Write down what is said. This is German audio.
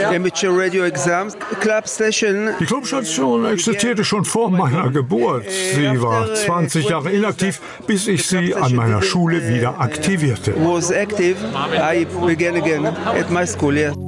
amateur radio exams. Club Station. Die Clubstation existierte schon vor meiner Geburt. Sie war 20 Jahre inaktiv, bis ich sie an meiner Schule wieder aktivierte. Was active. I began again at my school. Yeah.